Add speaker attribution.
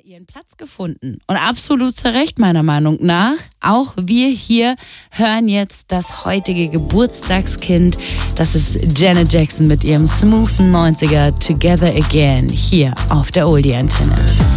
Speaker 1: ihren Platz gefunden. Und absolut zu Recht, meiner Meinung nach. Auch wir hier hören jetzt das heutige Geburtstagskind. Das ist Janet Jackson mit ihrem smoothen 90er Together Again hier auf der Oldie-Antenne.